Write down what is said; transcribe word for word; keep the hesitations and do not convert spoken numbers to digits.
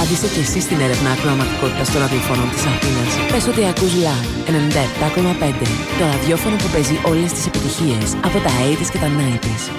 Απάντησε και εσύ στην έρευνα ακροαματικότητας των ραδιοφώνων της Αθήνας. Πες ότι ακούς Love ενενήντα επτά κόμμα πέντε, το ραδιόφωνο που παίζει όλες τις επιτυχίες από τα ογδόντα και τα ενενήντα.